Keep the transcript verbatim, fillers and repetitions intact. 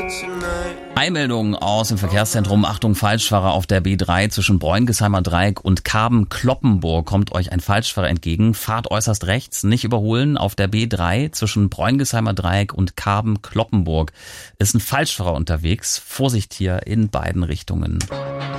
Eilmeldung aus dem Verkehrszentrum. Achtung, Falschfahrer auf der B drei zwischen Bräungesheimer Dreieck und Karben-Kloppenburg. Kommt euch ein Falschfahrer entgegen. Fahrt äußerst rechts, nicht überholen. Auf der B drei zwischen Bräungesheimer Dreieck und Karben-Kloppenburg ist ein Falschfahrer unterwegs. Vorsicht hier in beiden Richtungen.